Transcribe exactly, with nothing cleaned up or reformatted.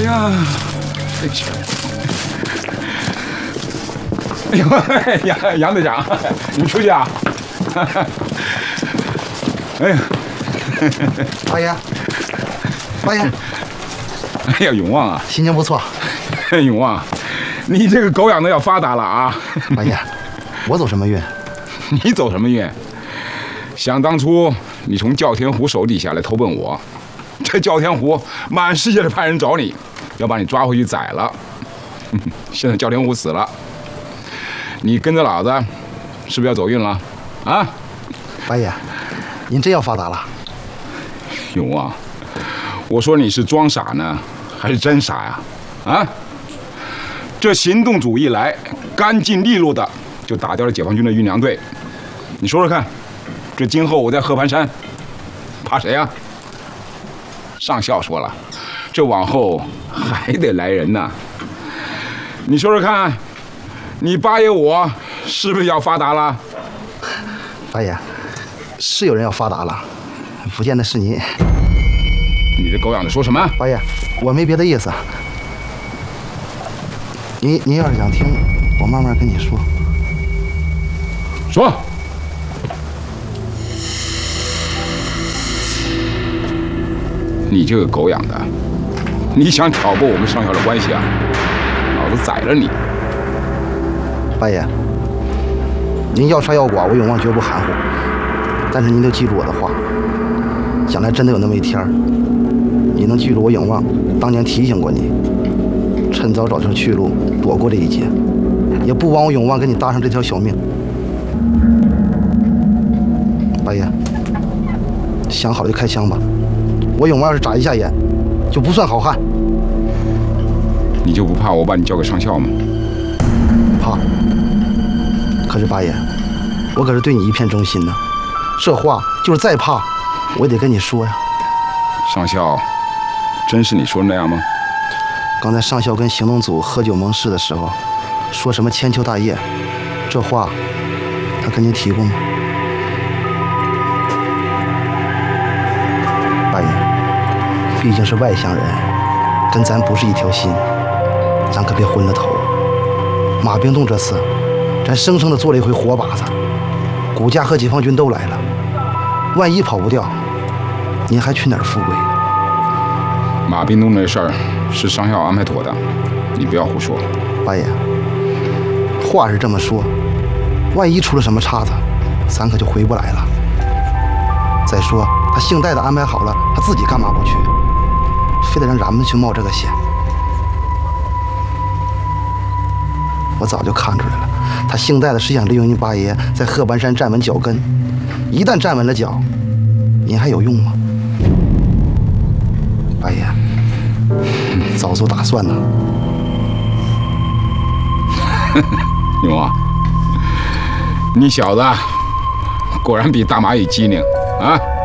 呀，哎去！哎呦，杨杨队长，你出去啊？哎呀， 八爷，八爷， 哎呀，永旺啊， 心情不错。 永旺，你这个狗养的要发达了啊！ 八爷，我走什么运？ 你走什么运？想当初你从教天湖手底下来投奔我，这教天湖满世界的派人找你，要把你抓回去宰了。现在教天湖死了，你跟着老子，是不是要走运了？啊？ 八爷，您真要发达了？ 永旺，我说你是装傻呢，还是真傻呀？啊？这行动组一来，干净利落的就打掉了解放军的运粮队。你说说看，这今后我在合盘山，怕谁呀？上校说了，这往后还得来人呐。你说说看，你八爷我是不是要发达了？ 八爷，是有人要发达了，不见得是您。 你这狗养的说什么？ 八爷，我没别的意思。您您要是想听，我慢慢跟你说。 说。你这个狗养的，你想挑拨我们上校的关系啊？老子宰了你！ 八爷，您要杀要剐，我永旺绝不含糊。但是您就记住我的话，将来真的有那么一天，你能记住我永旺当年提醒过你，趁早找条去路，躲过这一劫，也不枉我永旺跟你搭上这条小命。八爷，想好了就开枪吧。我永旺要是眨一下眼，就不算好汉。 你就不怕我把你交给上校吗？ 怕。可是八爷，我可是对你一片忠心呢。这话就是再怕，我也得跟你说呀。 上校，真是你说的那样吗？ 刚才上校跟行动组喝酒盟誓的时候，说什么千秋大业，这话他跟您提过吗？八爷，毕竟是外乡人，跟咱不是一条心，咱可别昏了头。马冰洞这次，咱生生的做了一回活靶子，谷家和解放军都来了，万一跑不掉，您还去哪儿富贵？ 马冰洞那事儿是上校安排妥的，你不要胡说。 八爷，话是这么说，万一出了什么岔子，咱可就回不来了。再说他姓戴的安排好了，他自己干嘛不去？非得让咱们去冒这个险？我早就看出来了，他姓戴的是想利用您八爷在鹤盘山站稳脚跟，一旦站稳了脚，您还有用吗？八爷，早做打算呢。 永旺，你小子果然比大蚂蚁机灵啊！